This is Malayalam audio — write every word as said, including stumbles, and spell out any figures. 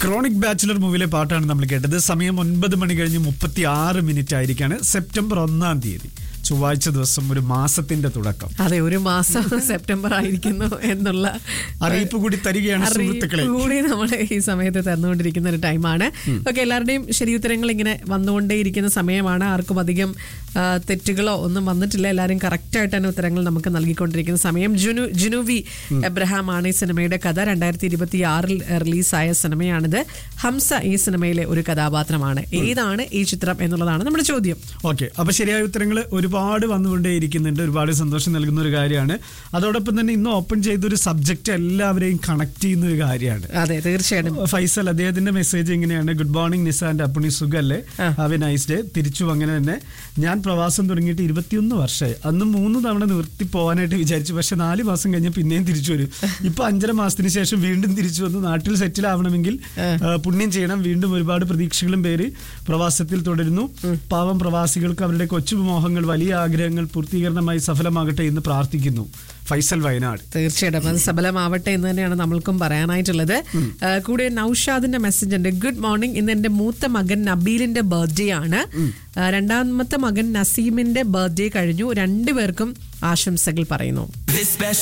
ക്രോണിക് ബാച്ചിലർ മൂവിയിലെ പാട്ടാണ് നമ്മൾ കേട്ടത്. സമയം ഒൻപത് മണി കഴിഞ്ഞ് മുപ്പത്തി ആറ് മിനിറ്റ് ആയിരിക്കാണ്. സെപ്റ്റംബർ ഒന്നാം തീയതി ചൊവ്വാഴ്ച ദിവസം, ഒരു മാസത്തിന്റെ തുടക്കം. അതെ, ഒരു മാസം സെപ്റ്റംബർ ആയിരിക്കുന്നു എന്നുള്ള അറിയിപ്പ് കൂടി തരികയാണ് സുഹൃത്തുക്കളെ. കൂടി നമ്മൾ ഈ സമയത്ത് തന്നുകൊണ്ടിരിക്കുന്ന ഒരു ടൈമാണ്. ഓക്കെ, എല്ലാവരുടെയും ശരിയുത്തരങ്ങൾ ഇങ്ങനെ വന്നുകൊണ്ടേയിരിക്കുന്ന സമയമാണ്. ആർക്കും അധികം തെറ്റുകളോ ഒന്നും വന്നിട്ടില്ല. എല്ലാവരും കറക്റ്റ് ആയിട്ട് തന്നെ ഉത്തരങ്ങൾ നമുക്ക് നൽകിക്കൊണ്ടിരിക്കുന്ന സമയം. ജുനു ജുനുവി എബ്രഹാം ആണ് ഈ സിനിമയുടെ കഥ. രണ്ടായിരത്തി ഇരുപത്തി ആറിൽ റിലീസായ സിനിമയാണിത്. ഹംസ ഈ സിനിമയിലെ ഒരു കഥാപാത്രമാണ്. ഏതാണ് ഈ ചിത്രം എന്നുള്ളതാണ് നമ്മുടെ ചോദ്യം. ഓക്കെ, അപ്പൊ ശരിയായ ഉത്തരങ്ങൾ ഒരുപാട് വന്നുകൊണ്ടേയിരിക്കുന്നുണ്ട്. ഒരുപാട് സന്തോഷം നൽകുന്ന ഒരു കാര്യമാണ്. അതോടൊപ്പം തന്നെ ഇന്ന് ഓപ്പൺ ചെയ്തൊരു സബ്ജക്റ്റ് എല്ലാവരെയും കണക്ട് ചെയ്യുന്ന ഒരു കാര്യമാണ്. അതെ, തീർച്ചയായിട്ടും. ഫൈസൽ, അദ്ദേഹത്തിന്റെ മെസ്സേജ് ഇങ്ങനെയാണ്: good morning Nisa and Appunni, സുഖല്ലേ? Have A nice day. തിരിച്ചു അങ്ങനെ തന്നെ. ഞാൻ പ്രവാസം തുടങ്ങിയിട്ട് ഇരുപത്തിയൊന്ന് വർഷമായി. അന്ന് മൂന്ന് തവണ നിർത്തി പോകാനായിട്ട് വിചാരിച്ചു. പക്ഷെ നാല് മാസം കഴിഞ്ഞ് പിന്നെയും തിരിച്ചു വരും. ഇപ്പൊ അഞ്ചര മാസത്തിന് ശേഷം വീണ്ടും തിരിച്ചു വന്നു. നാട്ടിൽ സെറ്റിൽ ആവണമെങ്കിൽ പുണ്യം ചെയ്യണം. വീണ്ടും ഒരുപാട് പ്രതീക്ഷകളും പേര് പ്രവാസത്തിൽ തുടരുന്നു. പാവം പ്രവാസികൾക്ക് അവരുടെ കൊച്ചുമോഹങ്ങൾ, വലിയ ആഗ്രഹങ്ങൾ പൂർത്തീകരണമായി സഫലമാകട്ടെ എന്ന് പ്രാർത്ഥിക്കുന്നു. ഫൈസൽ, വയനാട്. തീർച്ചയായിട്ടും അത് സഫലമാവട്ടെ എന്ന് തന്നെയാണ് നമ്മൾക്കും പറയാനായിട്ടുള്ളത്. കൂടെ നൌഷാദിന്റെ മെസ്സേജ് ഉണ്ട്. Good morning. ഇന്ന് എന്റെ മൂത്ത മകൻ നബീലിന്റെ ബർത്ത്ഡേ ആണ്. രണ്ടാമത്തെ മകൻ നസീമിന്റെ ബർത്ത്ഡേ കഴിഞ്ഞു. രണ്ടുപേർക്കും ആശംസകൾ പറയുന്നു.